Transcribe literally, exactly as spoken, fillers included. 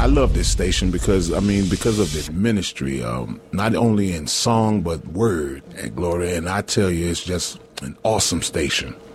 I love this station because, I mean, because of the ministry, um, not only in song, but word at Gloria. And I tell you, it's just an awesome station.